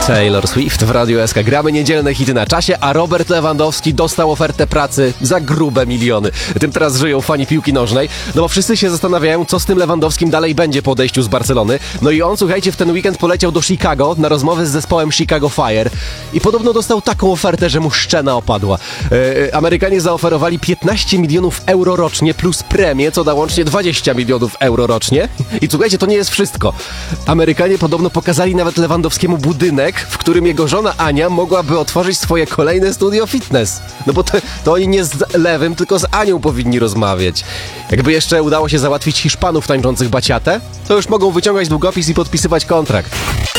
Taylor Swift w Radiu SK. Gramy niedzielne hity na czasie, a Robert Lewandowski dostał ofertę pracy za grube miliony. Tym teraz żyją fani piłki nożnej, no bo wszyscy się zastanawiają, co z tym Lewandowskim dalej będzie po odejściu z Barcelony. No i on, słuchajcie, w ten weekend poleciał do Chicago na rozmowy z zespołem Chicago Fire i podobno dostał taką ofertę, że mu szczena opadła. Amerykanie zaoferowali 15 milionów euro rocznie plus premię, co da łącznie 20 milionów euro rocznie. I słuchajcie, to nie jest wszystko. Amerykanie podobno pokazali nawet Lewandowskiemu budynek, w którym jego żona Ania mogłaby otworzyć swoje kolejne studio fitness. No bo to oni nie z Lewym, tylko z Anią powinni rozmawiać. Jakby jeszcze udało się załatwić Hiszpanów tańczących baciatę, to już mogą wyciągać długopis i podpisywać kontrakt.